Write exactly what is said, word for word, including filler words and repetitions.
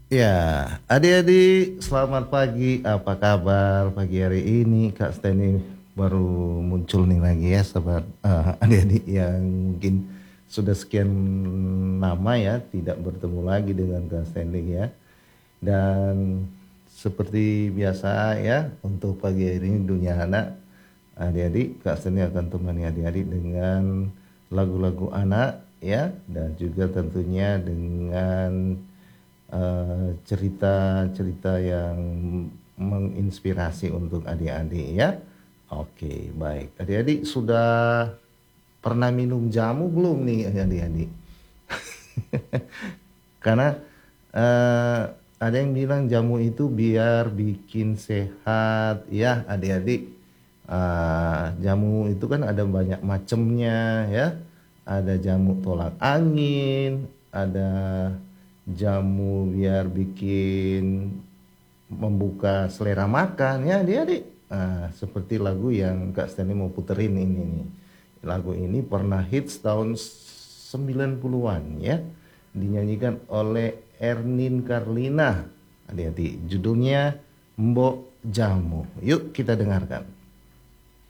Ya, adik-adik, selamat pagi. Apa kabar pagi hari ini? Kak Steni baru muncul nih lagi ya, sobat eh, adik-adik yang mungkin sudah sekian lama ya tidak bertemu lagi dengan Kak Steni ya. Dan seperti biasa ya, untuk pagi hari ini dunia anak, adik-adik, Kak Steni akan temani adik-adik dengan lagu-lagu anak ya, dan juga tentunya dengan eh, cerita-cerita yang menginspirasi untuk adik-adik ya. Oke, baik. Adik-adik sudah pernah minum jamu belum nih adik-adik? Karena eh, ada yang bilang jamu itu biar bikin sehat ya adik-adik. Ah, jamu itu kan ada banyak macamnya ya. Ada jamu tolak angin, ada jamu biar bikin membuka selera makan ya adik-adik. Ah, seperti lagu yang Kak Stanley mau puterin ini nih. Lagu ini pernah hits tahun sembilan puluhan-an ya. Dinyanyikan oleh Ernin Carlina. Adik-adik, judulnya Mbok Jamu. Yuk kita dengarkan.